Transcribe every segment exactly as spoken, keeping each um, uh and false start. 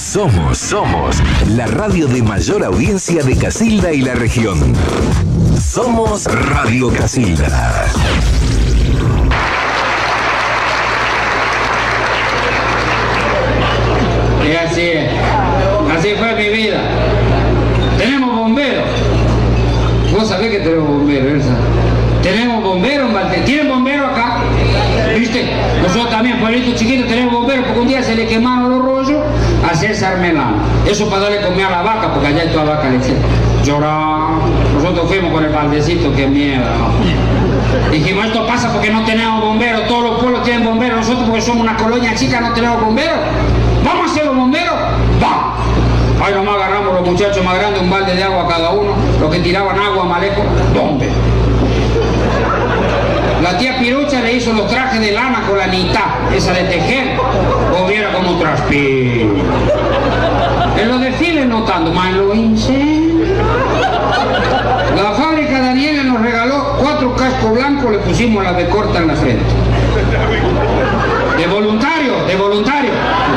Somos, somos la radio de mayor audiencia de Casilda y la región. Somos Radio Casilda. Y así es, así fue mi vida. Tenemos bomberos. Vos sabés que tenemos bomberos, Elsa. Tenemos bomberos en Valde. ¿Tienen bomberos acá? ¿Viste? Nosotros también, pueblitos chiquitos, tenemos bomberos porque un día se le quemaron los rollos a César Melano. Eso para darle comida a la vaca, porque allá hay toda vaca lechera. Lloramos. Nosotros fuimos con el baldecito, qué miedo, ¿no? Dijimos, esto pasa porque no tenemos bomberos. Todos los pueblos tienen bomberos. Nosotros, porque somos una colonia chica, no tenemos bomberos. ¿Vamos a ser los bomberos? ¡Vamos! Ahí nomás agarramos los muchachos más grandes, un balde de agua cada uno, los que tiraban agua más lejos, ¿dónde? La tía Pirucha le hizo los trajes de lana con la nitá, esa de tejer, o viera como transpira. En los desfiles notando, más en los incendios. La fábrica Daniela nos regaló cuatro cascos blancos, le pusimos la de corta en la frente. De voluntario, de voluntario.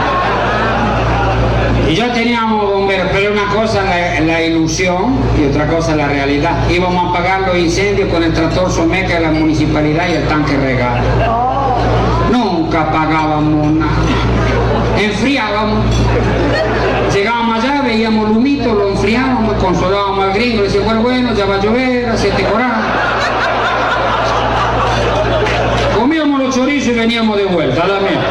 Y ya teníamos bomberos, pero una cosa la, la ilusión y otra cosa la realidad. Íbamos a apagar los incendios con el tractor Someca de la municipalidad y el tanque regalo. Nunca apagábamos nada. Enfriábamos. Llegábamos allá, veíamos el humito, lo enfriábamos, consolábamos al gringo, le decíamos, bueno, bueno, ya va a llover, a siete coradas. Comíamos los chorizos y veníamos de vuelta, la mía.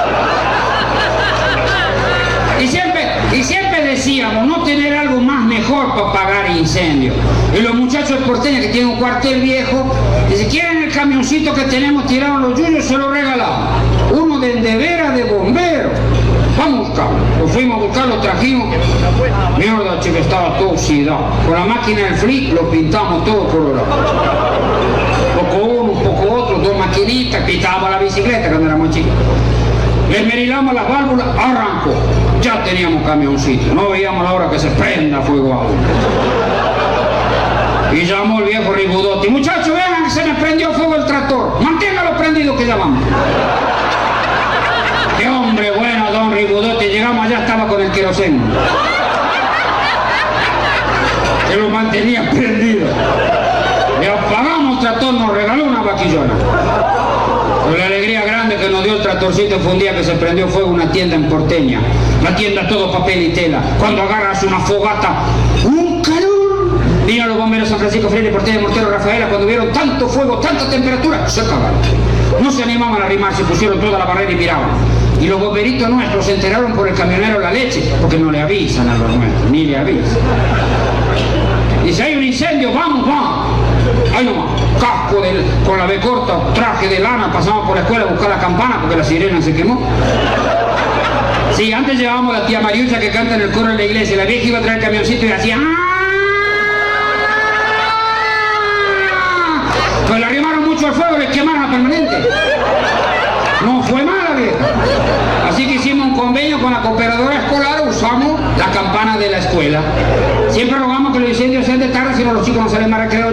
Y siempre, y siempre decíamos, no tener algo más mejor para apagar incendios. Y los muchachos de Porteña que tienen un cuartel viejo, si quieren el camioncito que tenemos tirado en los yuyos, se lo regalamos. Uno de endevera de bombero. Vamos a buscarlo. Lo fuimos a buscar, lo trajimos. Mierda, chico, estaba todo oxidado. Con la máquina del flick lo pintamos todo colorado. Un poco uno, un poco otro, dos maquinitas, pintábamos la bicicleta cuando éramos chicos. Le esmerilamos las válvulas, arrancó. Ya teníamos camioncito, no veíamos la hora que se prenda fuego a uno. Y llamó el viejo Ribudotti, muchachos, vean que se me prendió fuego el tractor, manténgalo prendido que ya vamos. Qué hombre bueno, don Ribudotti, llegamos allá, estaba con el queroseno. Que lo mantenía prendido. Le apagamos el tractor, nos regaló una vaquillona. Pero la alegría grande que nos dio el tractorcito fue un día que se prendió fuego una tienda en Porteña. La tienda todo papel y tela. Cuando agarras una fogata, ¡un calor! Vino los bomberos San Francisco, Freire, Porteña, Mortero, Rafaela. Cuando vieron tanto fuego, tanta temperatura, se cagaron. No se animaban a arrimar, se pusieron toda la barrera y miraban. Y los bomberitos nuestros se enteraron por el camionero La Leche, porque no le avisan a los nuestros, ni le avisan. Y si hay un incendio, vamos, vamos. Ahí nomás, casco del, con la B corta, traje de lana, pasamos por la escuela a buscar la campana porque la sirena se quemó. Sí, antes llevábamos a la tía Mariucha que canta en el coro de la iglesia, la vieja iba a traer el camioncito y hacía ¡ah! Pues le arrimaron mucho al fuego, les quemaron la permanente. No fue mala, vieja. Así que hicimos un convenio con la cooperadora escolar, usamos la campana de la escuela. Siempre rogamos que los incendios sean de tarde, si no los chicos no salen más recreados.